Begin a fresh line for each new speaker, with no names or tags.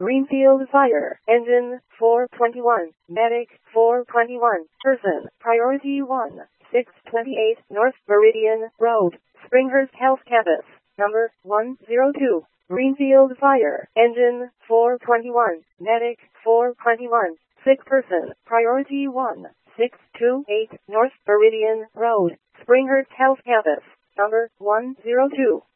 Greenfield Fire. Engine 421. Medic 421. Person. Priority 1. 628 North Meridian Road. Springhurst Health Campus. Number 102. Greenfield Fire. Engine 421. Medic 421. Sick person. Priority 1. 628 North Meridian Road. Springhurst Health Campus. Number 102.